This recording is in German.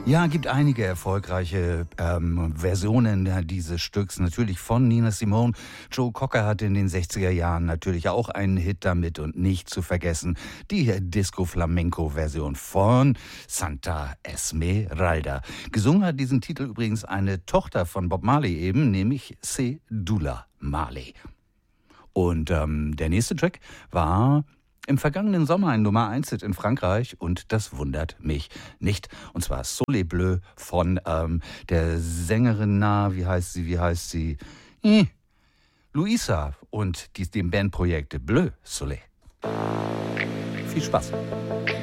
Ja, gibt einige erfolgreiche Versionen dieses Stücks. Natürlich von Nina Simone. Joe Cocker hatte in den 60er Jahren natürlich auch einen Hit damit und nicht zu vergessen die Disco-Flamenco-Version von Santa Esmeralda. Gesungen hat diesen Titel übrigens eine Tochter von Bob Marley eben, nämlich Sedula Marley. Und der nächste Track war im vergangenen Sommer ein Nummer 1 Hit in Frankreich und das wundert mich nicht. Und zwar Soleil Bleu von der Sängerin, wie heißt sie? Luisa und dem Bandprojekt Bleu Soleil. Viel Spaß.